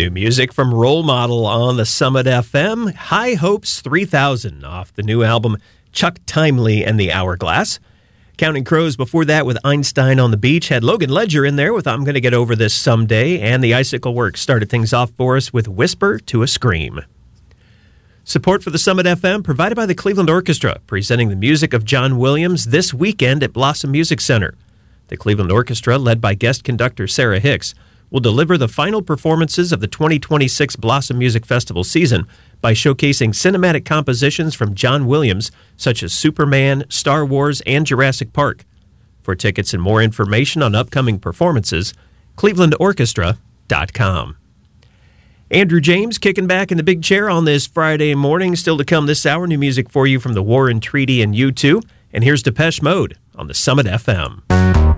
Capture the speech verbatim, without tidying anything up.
New music from Role Model on the Summit F M. High Hopes three thousand off the new album Chuck Timely and the Hourglass. Counting Crows before that with Einstein on the Beach. Had Logan Ledger in there with I'm Gonna Get Over This Someday. And the Icicle Works started things off for us with Whisper to a Scream. Support for the Summit F M provided by the Cleveland Orchestra, presenting the music of John Williams this weekend at Blossom Music Center. The Cleveland Orchestra, led by guest conductor Sarah Hicks, will deliver the final performances of the twenty twenty-six Blossom Music Festival season by showcasing cinematic compositions from John Williams, such as Superman, Star Wars, and Jurassic Park. For tickets and more information on upcoming performances, cleveland orchestra dot com. Andrew James kicking back in the big chair on this Friday morning. Still to come this hour, new music for you from the War and Treaty and U two. And here's Depeche Mode on the Summit F M.